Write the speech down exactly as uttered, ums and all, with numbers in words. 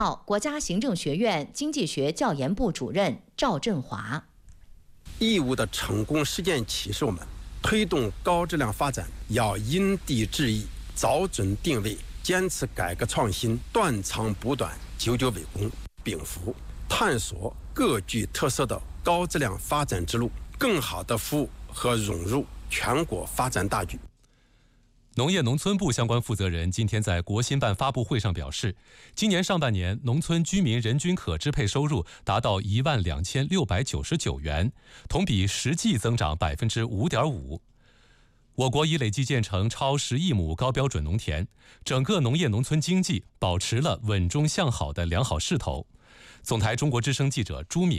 国家行政学院经济学教研部主任赵振华。 义乌的成功实践启示我们，推动高质量发展要因地制宜，找准定位，坚持改革创新，断长补短，久久为功，禀赋探索各具特色的高质量发展之路，更好地服务和融入全国发展大局。 农业农村部相关负责人今天在国新办发布会上表示，今年上半年农村居民人均可支配收入达到一万两千六百九十九元，同比实际增长百分之五点五。我国已累计建成超十亿亩高标准农田，整个农业农村经济保持了稳中向好的良好势头。总台中国之声记者朱敏